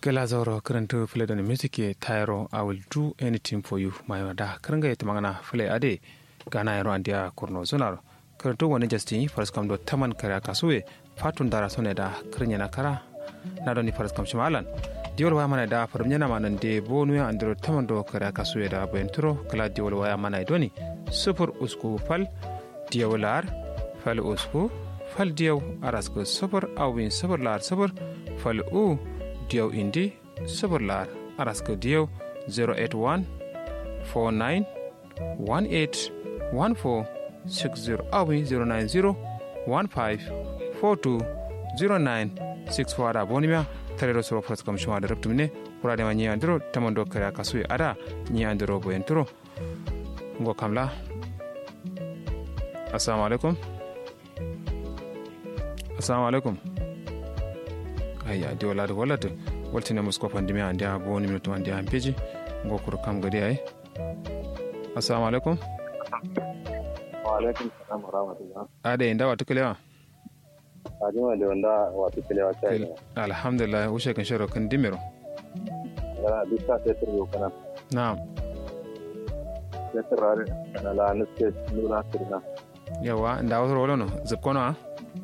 Gelazoro current play the music Tyro I will do anything for you my da karanga yata magana play ade gana yaro andia korno zonar current wani justi first come do taman kara kasue fatun dara sone da krinya na kara na doni first come shimalan diol waya mana da farmnya na manan de bonu ya andro taman do kara kasue da bentro kala diol waya mana doni super usku fal diolar fal usku fal diaw arasko super awin super lar super fal u diyaw indi sabarlar araska diyaw 081 49 18 14 60 awi 090 15 42 09 64 da bonimia tarero soro fras kam shwa da ruptumne kurade ma nyi andro tamando kara kasui ada nyi andro bo entro ngo kamla assalamu alaikum ayya di wala walata waltina musko pandimi ande aboni minuto ande ampeji ngokuru kam gadi ay assalamu alaikum wa alaikum salam wa rahmatullah ade inda watu kalewa ajima de wanda watu kalewa sai alhamdulillah ushe kan sharo kan dimero ya bisa tetur yo kana na'am tetur kana la nuske lura sirna yawa nda wato wolono zubkono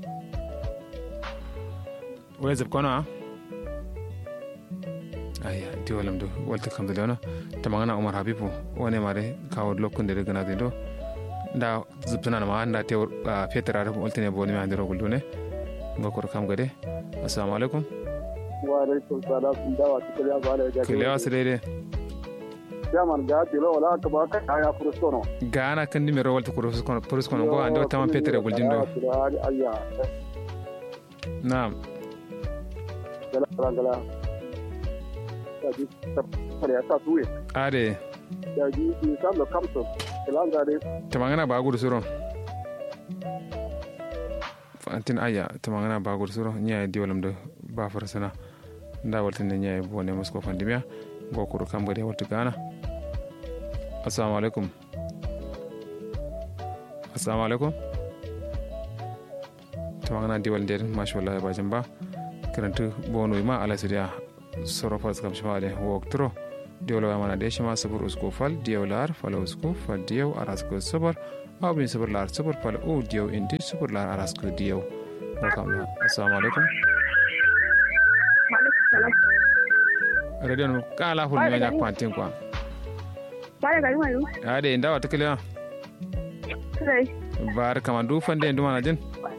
wala zubkono aya diwalam do walta kam dana tamangana umar habibu wone mare kawo lokkunde de gana do nda zubtana ma nda te fetra da waltine boni ma ndiro guldune ngokor kam gade assalamu alaikum wa alaikum salam da wa tikaliya bale ga kiliya sirede jaman ga dilo wala ka ba ka ya furuskono gana kan nimero walta furuskono go ando tamam fetra guldindo ayya na'am gala jadi ya ta tuwe ade jadi di samlo kamto kelanga de tamangana ba gudu suro fantin aya tamangana ba gudu suro nya di walam do ba farsana nda waltin nya bone musko fandimia gokuru kam gade wattu gana assalamu alaikum tamangana di walde mashallah ba jamba karantu bono ma ala sidia sorofas kam shmale woktro diolo mana de shma sabur usko fal diolar fal usko fal dio arasko sabar abin sabar lar sabar fal o dio indi sabar lar arasko dio welcome assalamu alaikum radio kala hul mi nya kwantin kwa bare gari malu ade ndawa tukile sai bar kama du fande ndu mana jin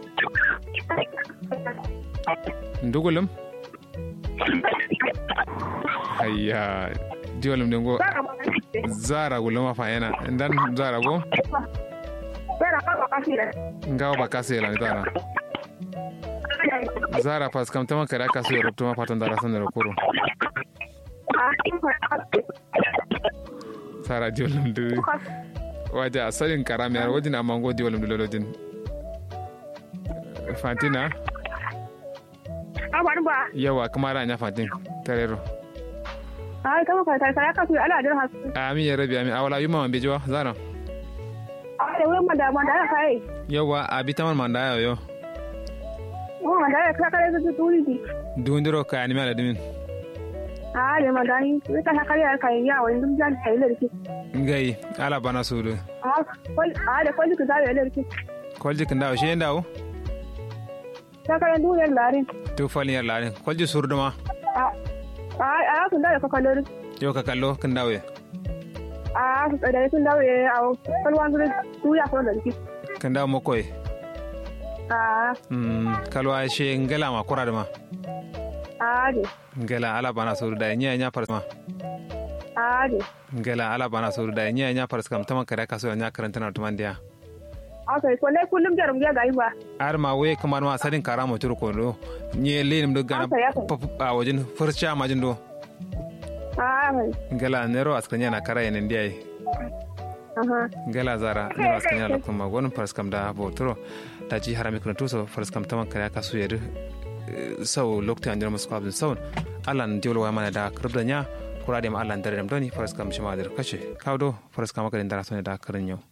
ndugulum ayya diolum dengo zara guluma fayena ndan zara go ngaw bakasela ni tara zara pas kam tama kara kasu yoruptuma patan dara sanero kuru zara diolum du waja asalin karamiyar wajin amango diolum du lolojin fantina yawa kamar anya fatin tarero ai kama ka ka su ala dar hasu amin ya rabi amin awala yuma man bejo zara ai wurin manda kai yawa abi taman manda yo manda ka kare su turi di dundiro ka ani mala dimin ai manda ni ka kare ka ya wani dum jan kai lerki ngai ala bana sudu da kwalji ka zawo lerki kwalji kan dawo shi ndawo kare duniyar larin to falin yar larin kwalji surduma a kun dawo ka kallo yo ka kallo kan dawo da kun dawo a kalwan su ya fara da ki kan dawo makoy kalwa she ngala ma kura da ma de ngala ala bana suru da nya farsma de ngala ala bana suru da nya farskam taman kare kaso nya karanta na tumandiya okay ko ne kullum jarum ya gayi ba ar ma we kamar ma sadin karamo turko do nye lenim do gana a wajin fursha majin do ngala nero askanya na kara enen diai ngala zara nero askanya la kuma gon farskam da botoro ta ji harami kuna tuso farskam taman kare kaso yedu sau lokta anjira maskabin sau alan diolo wa mana da kurdanya kurade ma alan dare doni farskam shima da kashe kawdo farskam maka da rasone da karin yau